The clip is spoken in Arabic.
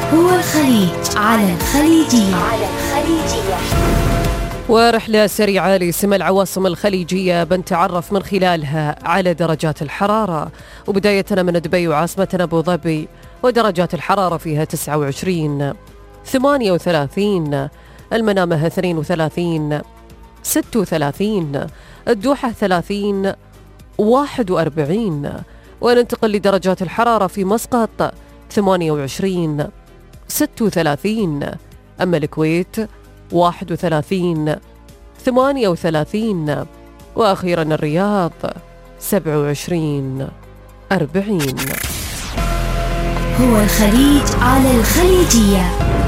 هو الخليج على الخليجية. ورحلة سريعة لسمى العواصم الخليجية بنتعرف من خلالها على درجات الحرارة، وبداية من دبي وعاصمتنا أبو ظبي، ودرجات الحرارة فيها 29 38، المنامة 32 36، الدوحة 30 41. وننتقل لدرجات الحرارة في مسقط 28 36، أما الكويت 31 38، وأخيرا الرياض 27 40. هو الخليج على الخليجية.